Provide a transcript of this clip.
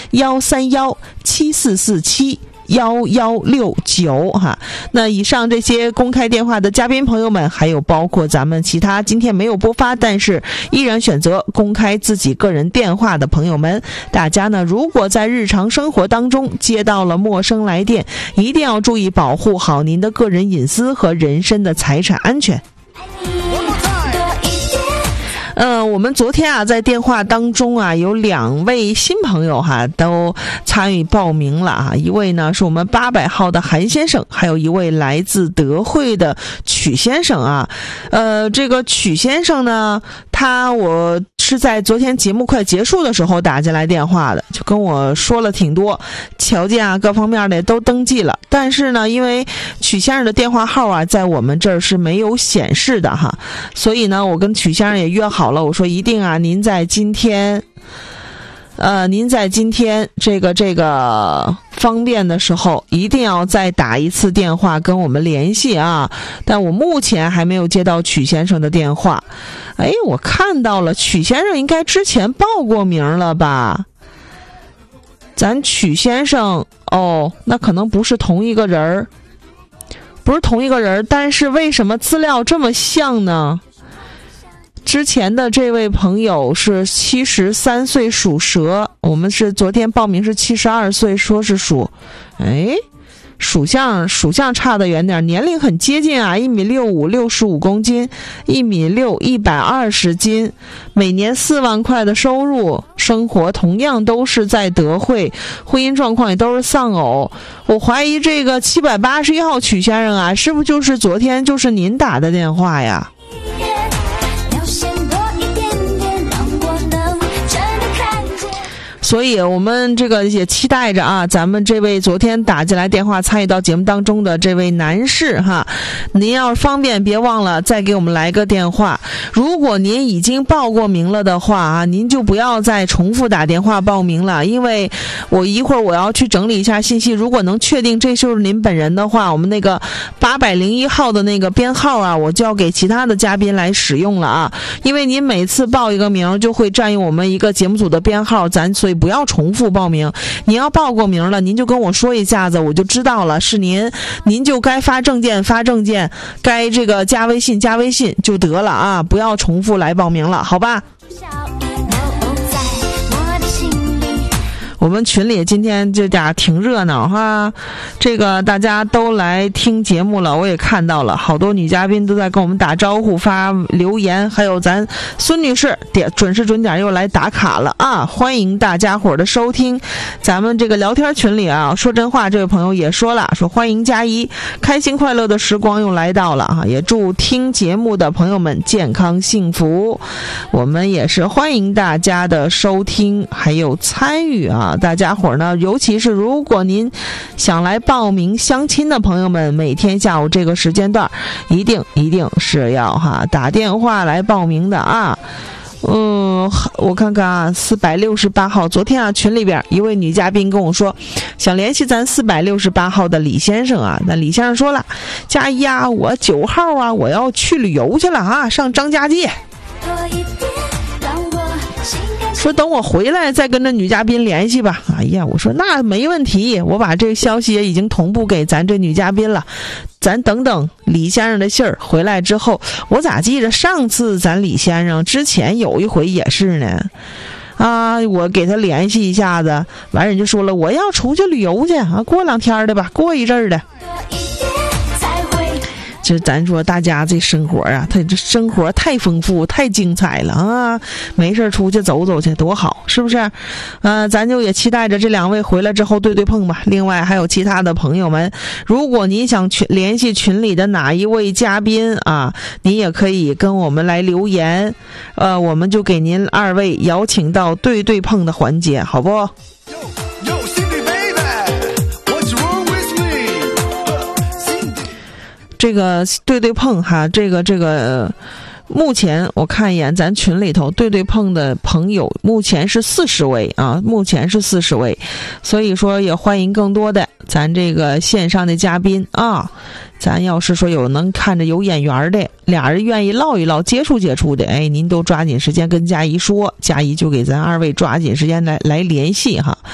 13174471169哈。那以上这些公开电话的嘉宾朋友们，还有包括咱们其他今天没有播发但是依然选择公开自己个人电话的朋友们，大家呢如果在日常生活当中接到了陌生来电，一定要注意保护好您的个人隐私和人身的财产安全。我们昨天啊在电话当中啊有2位新朋友哈都参与报名了啊，一位呢是我们800号的韩先生，还有一位来自德惠的曲先生啊。这个曲先生呢，我是在昨天节目快结束的时候打进来电话的，就跟我说了挺多条件啊各方面的都登记了，但是呢因为曲先生的电话号啊在我们这儿是没有显示的哈，所以呢我跟曲先生也约好了，我说一定啊您在今天这个方便的时候一定要再打一次电话跟我们联系啊，但我目前还没有接到曲先生的电话。我看到了，曲先生应该之前报过名了吧？咱曲先生那可能不是同一个人，但是为什么资料这么像呢？之前的这位朋友是73岁属蛇，我们是昨天报名是72岁，说是属属相差得远点，年龄很接近啊，1.65米65公斤，1.6米120斤，每年4万块的收入，生活同样都是在德惠，婚姻状况也都是丧偶。我怀疑这个781号曲先生啊，是不是就是昨天就是您打的电话呀？所以我们这个也期待着啊，咱们这位昨天打进来电话参与到节目当中的这位男士哈，您要是方便别忘了再给我们来个电话。如果您已经报过名了的话啊，您就不要再重复打电话报名了，因为我一会儿我要去整理一下信息，如果能确定这就是您本人的话，我们那个801号的那个编号啊，我就要给其他的嘉宾来使用了啊，因为您每次报一个名就会占用我们一个节目组的编号，所以不要重复报名。您要报过名了，您就跟我说一下子，我就知道了是您就该发证件，该这个加微信就得了啊，不要重复来报名了，好吧？我们群里今天这家挺热闹哈，这个大家都来听节目了，我也看到了好多女嘉宾都在跟我们打招呼发留言，还有咱孙女士准时准点又来打卡了啊！欢迎大家伙的收听。咱们这个聊天群里啊，说真话这位朋友也说了，说欢迎加一，开心快乐的时光又来到了啊！也祝听节目的朋友们健康幸福。我们也是欢迎大家的收听还有参与啊！大家伙呢，尤其是如果您想来报名相亲的朋友们，每天下午这个时间段一定是要打电话来报名的啊。我看看啊，468号，昨天啊群里边一位女嘉宾跟我说想联系咱468号的李先生啊，那李先生说了，佳怡啊，我9号啊我要去旅游去了啊，上张家界，说等我回来再跟这女嘉宾联系吧。哎呀，我说那没问题，我把这个消息也已经同步给咱这女嘉宾了，咱等李先生的信儿回来之后。我咋记着上次咱李先生之前有一回也是呢啊，我给他联系一下子，完人就说了我要出去旅游去啊，过2天的吧，过一阵儿的。就咱说大家这生活啊，他这生活太丰富太精彩了啊，没事出去走走去多好，是不是？咱就也期待着这2位回来之后对碰吧。另外还有其他的朋友们，如果您想联系群里的哪一位嘉宾啊，您也可以跟我们来留言，我们就给您2位邀请到对碰的环节，好不？这个对碰哈，这个目前我看一眼咱群里头对碰的朋友目前是40位啊，所以说也欢迎更多的咱这个线上的嘉宾啊，咱要是说有能看着有眼缘的，俩人愿意唠一唠接触的，您都抓紧时间跟佳怡说，佳怡就给咱2位抓紧时间来联系哈。